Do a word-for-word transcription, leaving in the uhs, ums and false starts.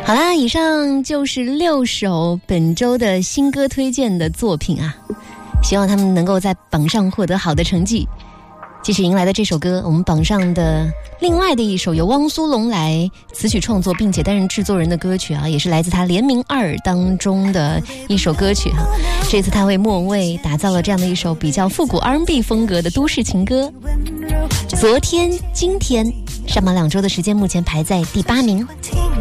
好啦，以上就是六首本周的新歌推荐的作品啊，希望他们能够在榜上获得好的成绩。继续迎来的这首歌，我们榜上的另外的一首由汪苏泷来词曲创作并且担任制作人的歌曲啊，也是来自他联名二当中的一首歌曲哈、啊。这次他为莫文蔚打造了这样的一首比较复古 R and B 风格的都市情歌。昨天、今天上榜两周的时间，目前排在第八名。